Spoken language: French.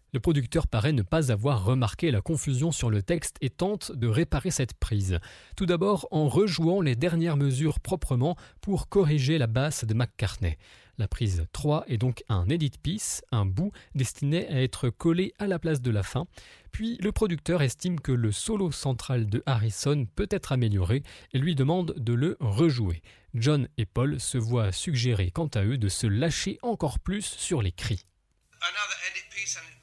Le producteur paraît ne pas avoir remarqué la confusion sur le texte et tente de réparer cette prise. Tout d'abord en rejouant les dernières mesures proprement pour corriger la basse de McCartney. La prise 3 est donc un edit piece, un bout destiné à être collé à la place de la fin. Puis le producteur estime que le solo central de Harrison peut être amélioré et lui demande de le rejouer. John et Paul se voient suggérer quant à eux de se lâcher encore plus sur les cris. Another edit piece and